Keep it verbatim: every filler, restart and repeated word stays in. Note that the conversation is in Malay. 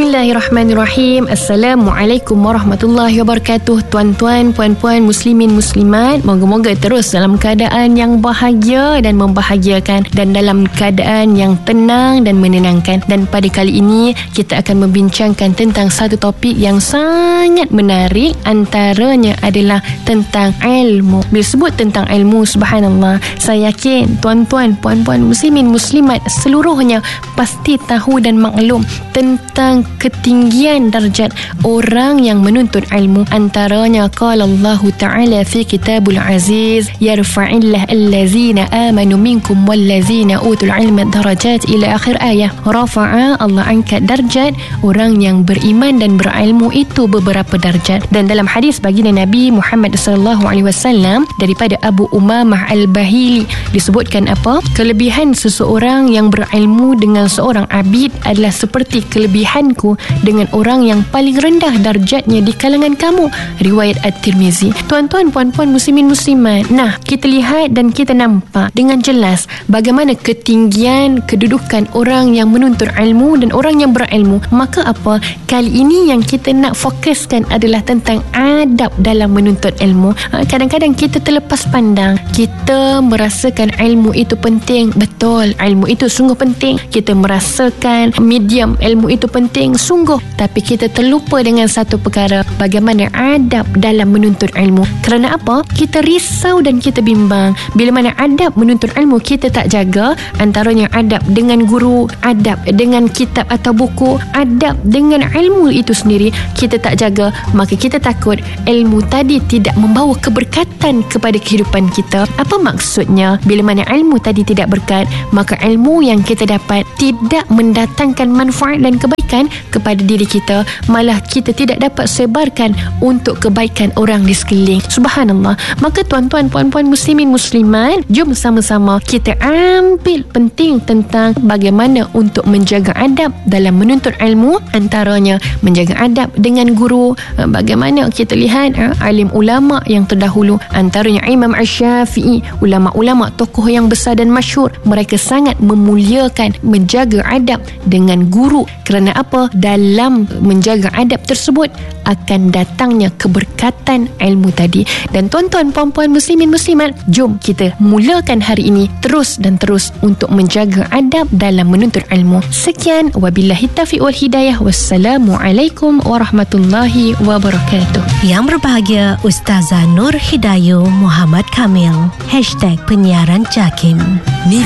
Bismillahirrahmanirrahim. Assalamualaikum warahmatullahi wabarakatuh. Tuan-tuan, puan-puan, muslimin, muslimat, moga-moga terus dalam keadaan yang bahagia dan membahagiakan, dan dalam keadaan yang tenang dan menenangkan. Dan pada kali ini kita akan membincangkan tentang satu topik yang sangat menarik. Antaranya adalah tentang ilmu. Bila sebut tentang ilmu, subhanallah, saya yakin tuan-tuan, puan-puan, muslimin, muslimat seluruhnya pasti tahu dan maklum tentang ketinggian darjat orang yang menuntut ilmu. Antaranya qala Allah Ta'ala fi kitabul aziz, yarfa'illah allazina amanu minkum wallazina utul ilma darajat, ila akhir ayat. Rafa'a, Allah angkat darjat orang yang beriman dan berilmu itu beberapa darjat. Dan dalam hadis baginda Nabi Muhammad sallallahu alaihi wasallam daripada Abu Umamah Al-Bahili disebutkan apa? Kelebihan seseorang yang berilmu dengan seorang abid adalah seperti kelebihanku dengan orang yang paling rendah darjatnya di kalangan kamu. Riwayat At-Tirmizi. Tuan-tuan, puan-puan, muslimin, muslimat, nah, kita lihat dan kita nampak dengan jelas bagaimana ketinggian kedudukan orang yang menuntut ilmu dan orang yang berilmu. Maka apa? Kali ini yang kita nak fokuskan adalah tentang adab dalam menuntut ilmu. Kadang-kadang kita terlepas pandang. Kita merasakan ilmu itu penting. Betul, ilmu itu sungguh penting. Kita merasakan medium ilmu itu penting sungguh, tapi kita terlupa dengan satu perkara, bagaimana adab dalam menuntut ilmu. Kerana apa? Kita risau dan kita bimbang bila mana adab menuntut ilmu kita tak jaga. Antaranya adab dengan guru, adab dengan kitab atau buku, adab dengan ilmu itu sendiri kita tak jaga, maka kita takut ilmu tadi tidak membawa keberkatan kepada kehidupan kita. Apa maksudnya? Bila mana ilmu tadi tidak berkat, maka ilmu yang kita dapat tidak mendatangkan manfaat dan kebaikan kepada diri kita, malah kita tidak dapat sebarkan untuk kebaikan orang di sekeliling. Subhanallah. Maka tuan-tuan, puan-puan, muslimin, muslimat, jom sama-sama kita ambil penting tentang bagaimana untuk menjaga adab dalam menuntut ilmu. Antaranya menjaga adab dengan guru. Bagaimana kita lihat alim ulama yang terdahulu, antaranya Imam Asy-Syafi'i, ulama-ulama tokoh yang besar dan masyhur, mereka sangat memuliakan menjaga adab dengan guru. Kerana apa? Dalam menjaga adab tersebut akan datangnya keberkatan ilmu tadi. Dan tuan-tuan, puan-puan, muslimin, muslimat, jom kita mulakan hari ini terus dan terus untuk menjaga adab dalam menuntut ilmu. Sekian, wabillahi taufiq wal hidayah. Wassalamualaikum warahmatullahi wabarakatuh. Yang berbahagia Ustazah Nur Hidayu Muhammad Kamil. Hashtag penyiaran Jakim.